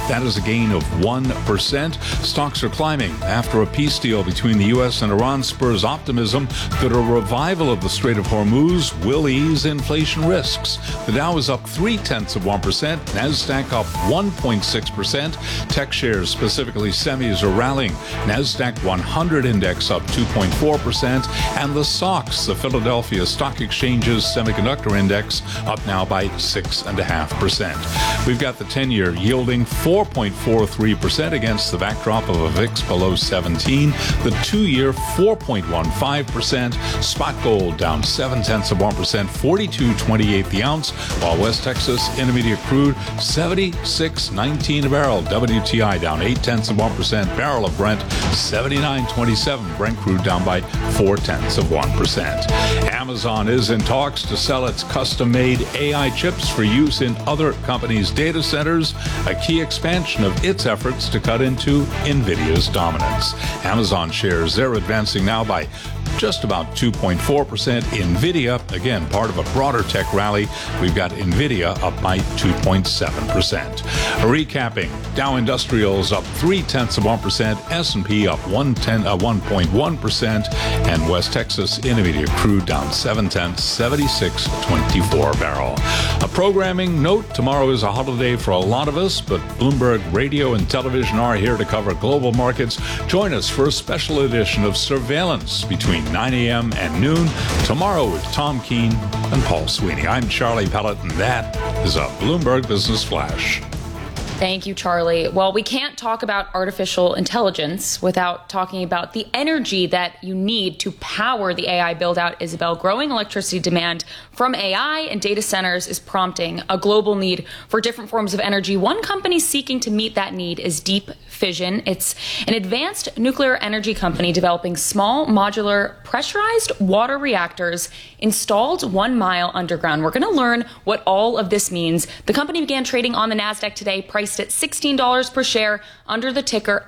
That is a gain of 1%. Stocks are climbing after a peace deal between the U.S. and Iran spurs optimism that a revival of the Strait of Hormuz will ease inflation risks. The Dow is up 0.3%, NASDAQ up 1.6%. Tech shares, specifically semis, are rallying. NASDAQ 100 index up 2.4%, and the SOX, the Philadelphia Stock Exchange's semiconductor index, up now by 6.5%. We've got the 10-year yielding 4.43% against the backdrop of a VIX below 17. The 2-year 4.15%. Spot gold down 0.7%, 42.28 the ounce, while West Texas Intermediate crude 76.19 a barrel. WTI down 0.8%. Barrel of Brent 79.27. Brent crude down by 0.4%. Amazon is in talks to sell its custom-made AI chips for use in other companies' data centers, a key expansion of its efforts to cut into NVIDIA's dominance. Amazon shares, they're advancing now by just about 2.4%. NVIDIA, again, part of a broader tech rally. We've got NVIDIA up by 2.7%. Recapping, Dow Industrials up 0.3%, S&P up 1.1%, and West Texas Intermediate crude down 0.7, 76.24 a barrel. A programming note, tomorrow is a holiday for a lot of us, but Bloomberg Radio and Television are here to cover global markets. Join us for a special edition of Surveillance between 9 a.m. and noon tomorrow with Tom Keene and Paul Sweeney. I'm Charlie Pellet, and that is a Bloomberg Business Flash. Thank you, Charlie. Well, we can't talk about artificial intelligence without talking about the energy that you need to power the AI build-out, Isabel. Growing electricity demand from AI and data centers is prompting a global need for different forms of energy. One company seeking to meet that need is Deep Fission. It's an advanced nuclear energy company developing small, modular, pressurized water reactors installed 1 mile underground. We're going to learn what all of this means. The company began trading on the NASDAQ today, priced at $16 per share under the ticker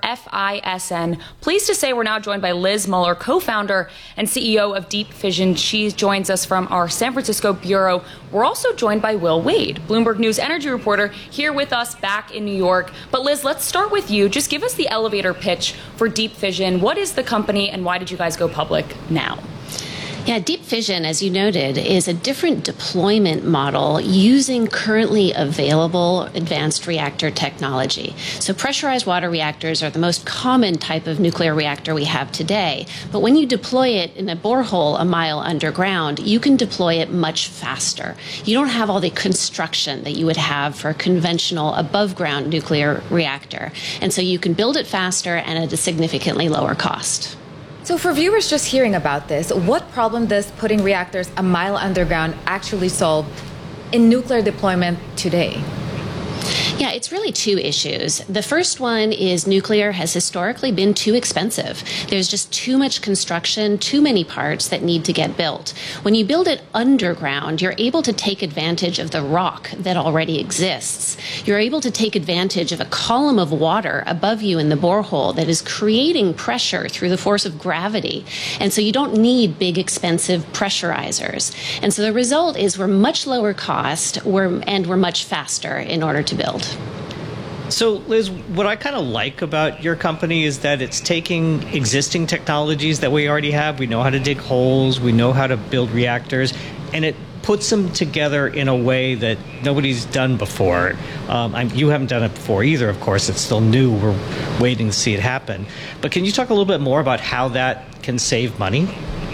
FISN. Pleased to say we're now joined by Liz Muller, co-founder and CEO of Deep Fission. She joins us from our San Francisco bureau. We're also joined by Will Wade, Bloomberg News energy reporter, here with us back in New York. But Liz, let's start with you. Just give us the elevator pitch for Deep Fission. What is the company and why did you guys go public now? Yeah, Deep Fission, as you noted, is a different deployment model using currently available advanced reactor technology. So pressurized water reactors are the most common type of nuclear reactor we have today. But when you deploy it in a borehole 1 mile underground, you can deploy it much faster. You don't have all the construction that you would have for a conventional above-ground nuclear reactor. And so you can build it faster and at a significantly lower cost. So for viewers just hearing about this, what problem does putting reactors 1 mile underground actually solve in nuclear deployment today? Yeah, it's really two issues. The first one is nuclear has historically been too expensive. There's just too much construction, too many parts that need to get built. When you build it underground, you're able to take advantage of the rock that already exists. You're able to take advantage of a column of water above you in the borehole that is creating pressure through the force of gravity. And so you don't need big, expensive pressurizers. And so the result is we're much lower cost and we're much faster in order to build. So, Liz, what I kind of like about your company is that it's taking existing technologies that we already have. We know how to dig holes, we know how to build reactors, and it puts them together in a way that nobody's done before. You haven't done it before either, of course. It's still new. We're waiting to see it happen. But can you talk a little bit more about how that can save money?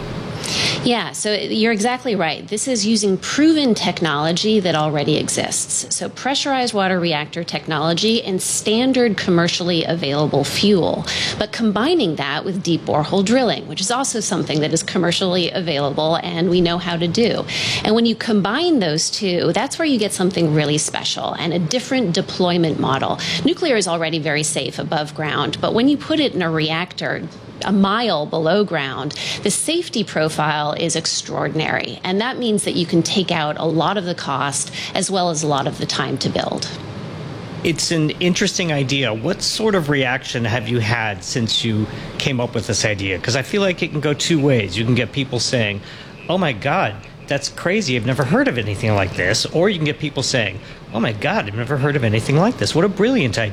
Yeah, so you're exactly right. This is using proven technology that already exists. So pressurized water reactor technology and standard commercially available fuel, but combining that with deep borehole drilling, which is also something that is commercially available and we know how to do. And when you combine those two, that's where you get something really special and a different deployment model. Nuclear is already very safe above ground, but when you put it in a reactor 1 mile below ground, the safety profile is extraordinary. And that means that you can take out a lot of the cost as well as a lot of the time to build. It's an interesting idea. What sort of reaction have you had since you came up with this idea? Because I feel like it can go two ways. You can get people saying, oh my God, that's crazy. I've never heard of anything like this. Or you can get people saying, oh my God, I've never heard of anything like this. What a brilliant idea.